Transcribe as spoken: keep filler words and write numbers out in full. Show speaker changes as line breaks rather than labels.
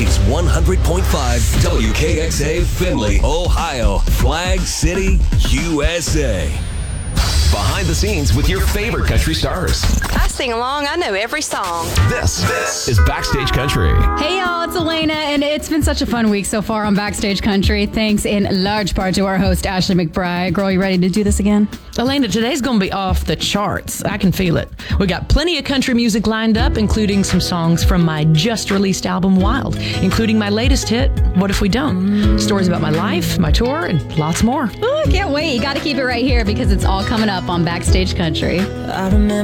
is one hundred point five W K X A Findlay, Ohio, Flag City, U S A. Behind the scenes with your favorite country stars.
I sing along. I know every song.
This, this is Backstage Country.
Hey, y'all, it's Elena, and it's been such a fun week so far on Backstage Country, thanks in large part to our host, Ashley McBride. Girl, you ready to do this again?
Elena, today's going to be off the charts. I can feel it. We got plenty of country music lined up, including some songs from my just-released album, Wild, including my latest hit, What If We Don't? Stories about my life, my tour, and lots more.
Ooh, I can't wait. You got to keep it right here because it's all coming up on Backstage Country.
I remember